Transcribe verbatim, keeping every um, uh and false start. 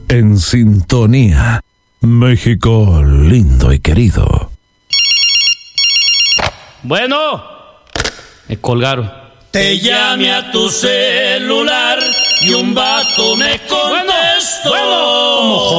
en sintonía. México lindo y querido. Bueno, me colgaron. Te llamé a tu celular y un vato me